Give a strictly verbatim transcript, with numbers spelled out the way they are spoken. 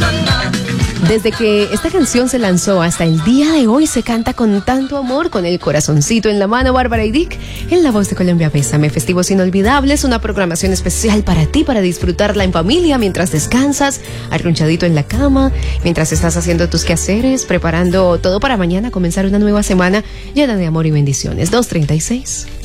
Desde que esta canción se lanzó hasta el día de hoy se canta con tanto amor, con el corazoncito en la mano. Bárbara y Dick en La Voz de Colombia Bésame. Festivos inolvidables, una programación especial para ti, para disfrutarla en familia, mientras descansas, arrunchadito en la cama, mientras estás haciendo tus quehaceres, preparando todo para mañana, comenzar una nueva semana llena de amor y bendiciones. dos treinta y seis